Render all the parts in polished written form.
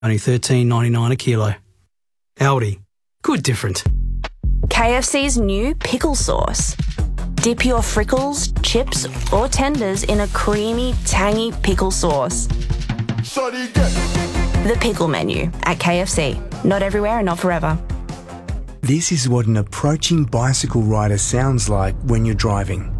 only $13.99 a kilo. Aldi, good different. KFC's new pickle sauce. Dip your frickles, chips or tenders in a creamy, tangy pickle sauce. The pickle menu at KFC. Not everywhere and not forever. This is what an approaching bicycle rider sounds like when you're driving.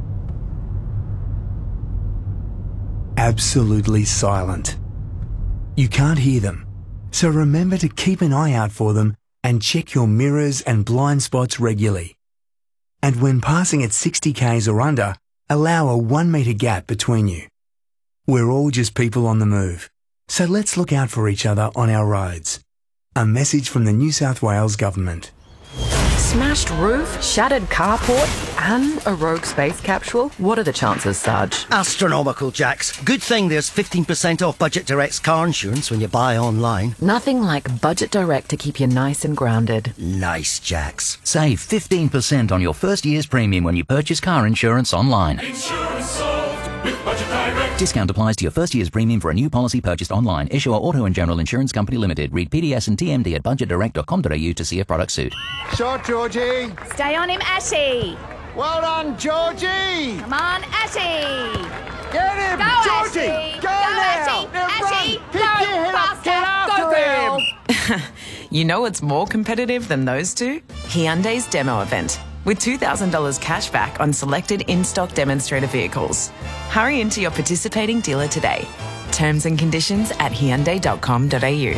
Absolutely silent. You can't hear them, so remember to keep an eye out for them and check your mirrors and blind spots regularly. And when passing at 60 k's or under, allow a 1 metre gap between you. We're all just people on the move, so let's look out for each other on our roads. A message from the New South Wales Government. Smashed roof, shattered carport, and a rogue space capsule? What are the chances, Sarge? Astronomical, Jax. Good thing there's 15% off Budget Direct's car insurance when you buy online. Nothing like Budget Direct to keep you nice and grounded. Nice, Jax. Save 15% on your first year's premium when you purchase car insurance online. Insurance solved with Budget Direct. Discount applies to your first year's premium for a new policy purchased online. Issuer Auto and General Insurance Company Limited. Read PDS and TMD at budgetdirect.com.au to see if product suit. Shot, Georgie. Stay on him, Ashy. Well done, Georgie. Come on, Ashy. Get him, Go, Georgie. Ashy. Go now. Ashy. Ashy. Pick your head up. Get after him. You know what's more competitive than those two? Hyundai's demo event, with $2,000 cash back on selected in-stock demonstrator vehicles. Hurry into your participating dealer today. Terms and conditions at hyundai.com.au.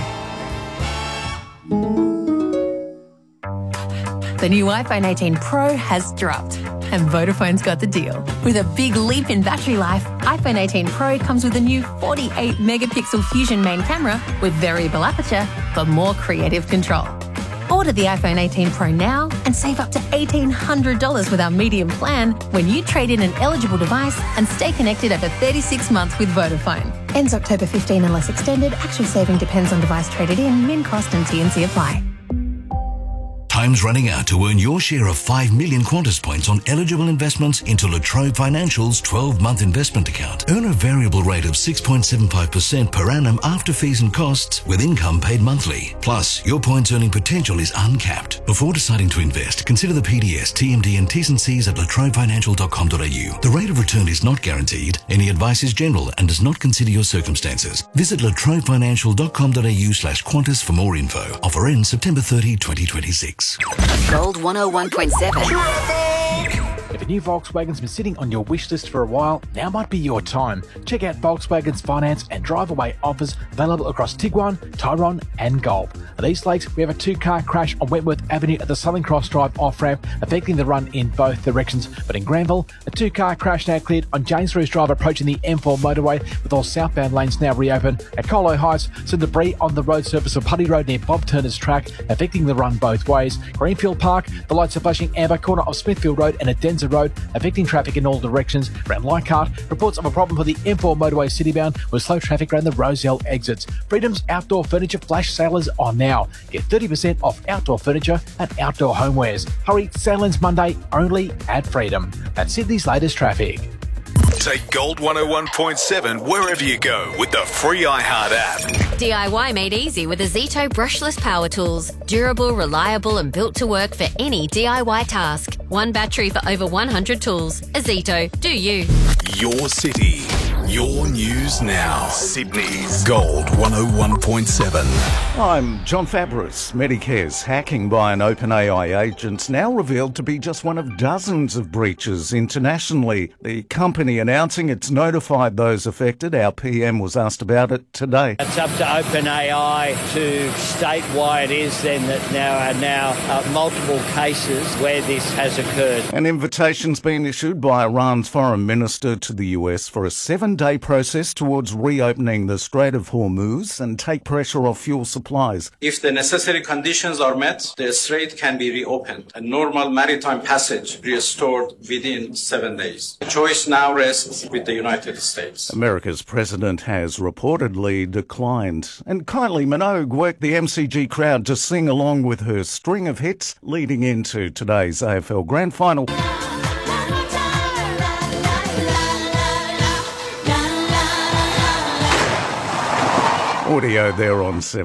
The new iPhone 18 Pro has dropped, and Vodafone's got the deal. With a big leap in battery life, iPhone 18 Pro comes with a new 48-megapixel Fusion main camera with variable aperture for more creative control. Order the iPhone 18 Pro now and save up to $1,800 with our medium plan when you trade in an eligible device and stay connected over 36 months with Vodafone. Ends October 15 unless extended. Actual saving depends on device traded in. Min cost and T&C apply. Time's running out to earn your share of 5 million Qantas points on eligible investments into La Trobe Financial's 12-month investment account. Earn a variable rate of 6.75% per annum after fees and costs with income paid monthly. Plus, your points earning potential is uncapped. Before deciding to invest, consider the PDS, TMD and T&Cs at latrobefinancial.com.au. The rate of return is not guaranteed. Any advice is general and does not consider your circumstances. Visit latrobefinancial.com.au/Qantas for more info. Offer ends September 30, 2026. Gold 101.7. If a new Volkswagen's been sitting on your wish list for a while, now might be your time. Check out Volkswagen's finance and drive-away offers available across Tiguan, Tyrone and Golf. At East Lakes, we have a two-car crash on Wentworth Avenue at the Southern Cross Drive off-ramp, affecting the run in both directions. But in Granville, a two-car crash now cleared on James Roos Drive approaching the M4 motorway, with all southbound lanes now reopened. At Colo Heights, some debris on the road surface of Putty Road near Bob Turner's track, affecting the run both ways. Greenfield Park, the lights are flashing amber, corner of Smithfield Road and Adenza Road, affecting traffic in all directions. Around Leichhardt, reports of a problem for the M4 motorway citybound with slow traffic around the Rozelle exits. Freedom's outdoor furniture flash sales are now. Get 30% off outdoor furniture and outdoor homewares. Hurry, sale ends Monday only at Freedom. That's Sydney's latest traffic. Take Gold 101.7 wherever you go with the free iHeart app. DIY made easy with Azito brushless power tools. Durable, reliable and built to work for any DIY task. One battery for over 100 tools. Azito, do you. Your city, your news now. Sydney's Gold 101.7. I'm John Fabris. Medicare's hacking by an OpenAI agent now revealed to be just one of dozens of breaches internationally. The company announcing it's notified those affected. Our PM was asked about it today. It's up to OpenAI to state why it is then that there are now multiple cases where this has occurred. An invitation's been issued by Iran's foreign minister to the US for a 7-day process towards reopening the Strait of Hormuz and take pressure off fuel supplies. If the necessary conditions are met, the strait can be reopened and normal maritime passage restored within 7 days. The choice now rests with the United States. America's president has reportedly declined. And Kylie Minogue worked the MCG crowd to sing along with her string of hits leading into today's AFL Grand Final. audio there on 7.